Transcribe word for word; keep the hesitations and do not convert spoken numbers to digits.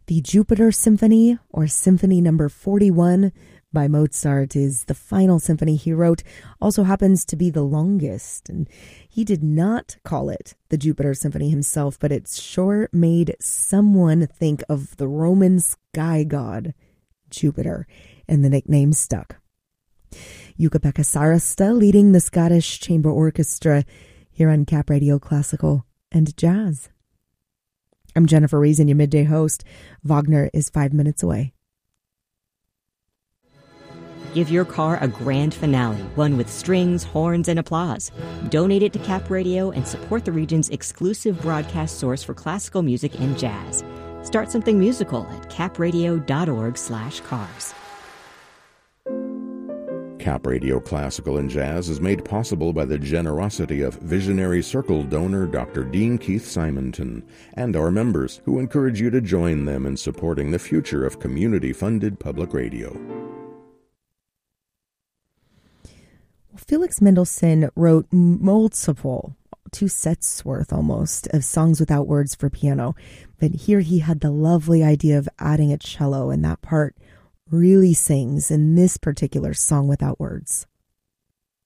The Jupiter Symphony, or Symphony Number forty-one by Mozart, is the final symphony he wrote, also happens to be the longest. And he did not call it the Jupiter Symphony himself, but it sure made someone think of the Roman sky god, Jupiter, and the nickname stuck. Jukka-Pekka Sarasta leading the Scottish Chamber Orchestra here on Cap Radio Classical and Jazz. I'm Jennifer Reason, your midday host. Wagner is five minutes away. Give your car a grand finale, one with strings, horns, and applause. Donate it to Cap Radio and support the region's exclusive broadcast source for classical music and jazz. Start something musical at capradio.org slash cars. Cap Radio Classical and Jazz is made possible by the generosity of Visionary Circle donor Doctor Dean Keith Simonton and our members, who encourage you to join them in supporting the future of community-funded public radio. Felix Mendelssohn wrote multiple, two sets worth almost, of songs without words for piano. But here he had the lovely idea of adding a cello, and that part really sings in this particular song without words.